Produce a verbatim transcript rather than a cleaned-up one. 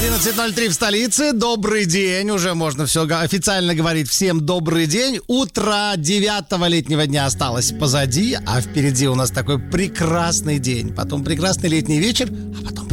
одиннадцать ноль три в столице. Добрый день. Уже можно все официально говорить. Всем добрый день. Утро девятого летнего дня осталось позади, а впереди у нас такой прекрасный день. Потом прекрасный летний вечер, а потом